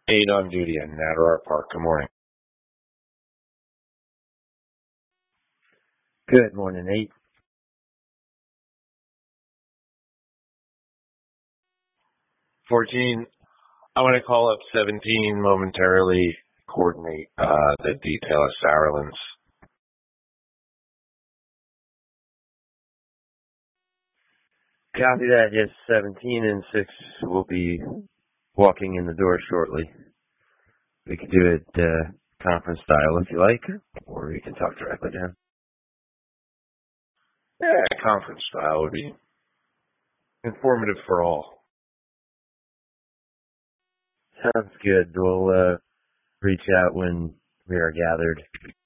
8 on duty in Natterar Park. Good morning. Good morning, Nate. Fourteen. I want to call up 17 momentarily. Coordinate the detail of Sarahlands. Copy that. Yes, 17 and 6 will be walking in the door shortly. We could do it conference style if you like, or we can talk directly to him. Yeah, conference style would be informative for all. Sounds good. We'll reach out when we are gathered.